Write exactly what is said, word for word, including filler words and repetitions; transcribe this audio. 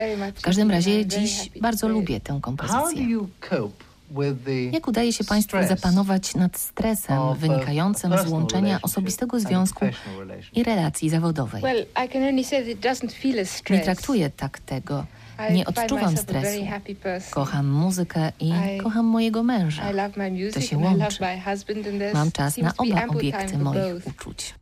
W każdym razie dziś bardzo lubię tę kompozycję. Jak udaje się Państwu zapanować nad stresem wynikającym z łączenia osobistego związku i relacji zawodowej? Nie traktuję tak tego. Nie odczuwam stresu. Kocham muzykę i kocham mojego męża. To się łączy. Mam czas na oba obiekty moich uczuć.